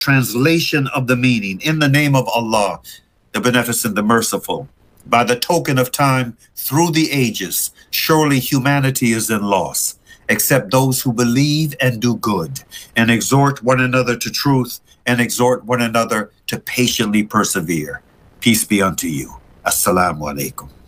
Translation of the meaning. In the name of Allah, the Beneficent, the Merciful. By the token of time through the ages, surely humanity is in loss, except those who believe and do good, and exhort one another to truth, and exhort one another to patiently persevere. Peace be unto you. Assalamu alaikum.